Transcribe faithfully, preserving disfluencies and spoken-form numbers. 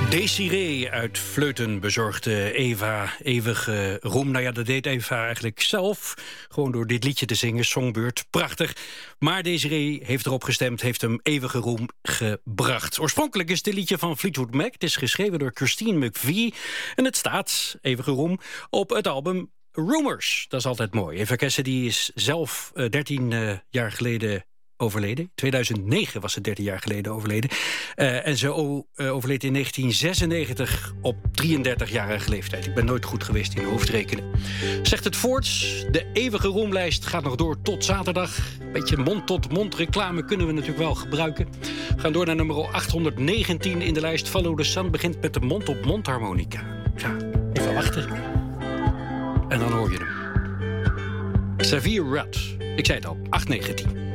Desiree uit Vleuten bezorgde Eva eeuwige roem. Nou ja, dat deed Eva eigenlijk zelf. Gewoon door dit liedje te zingen, Songbird. Prachtig. Maar Desiree heeft erop gestemd, heeft hem eeuwige roem gebracht. Oorspronkelijk is dit liedje van Fleetwood Mac. Het is geschreven door Christine McVie. En het staat, eeuwige roem, op het album Rumors. Dat is altijd mooi. Eva Cassidy is zelf uh, dertien uh, jaar geleden overleden. tweeduizend negen was ze dertien jaar geleden overleden. Uh, en ze o- uh, overleed in negentien zesennegentig op drieëndertigjarige leeftijd. Ik ben nooit goed geweest in hoofdrekenen. Zegt het voorts, de eeuwige roemlijst gaat nog door tot zaterdag. Een beetje mond-tot-mond reclame kunnen we natuurlijk wel gebruiken. We gaan door naar nummer achthonderdnegentien in de lijst. Follow the Sun begint met de mond-op-mond harmonica. Ja, even wachten. En dan hoor je hem. Xavier Rudd. Ik zei het al, acht negentien.